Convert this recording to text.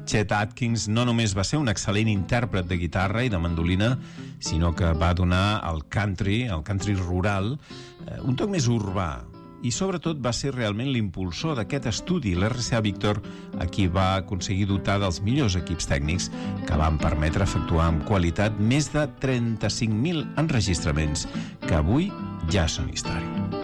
Chet Atkins no només va ser un excel·lent intèrpret de guitarra i de mandolina, sinó que va donar al country rural, un toc més urbà. I sobretot va ser realment l'impulsor d'aquest estudi, l'RCA Victor, a qui va aconseguir dotar dels millors equips tècnics que van permetre efectuar amb qualitat més de 35.000 enregistraments que avui ja són història.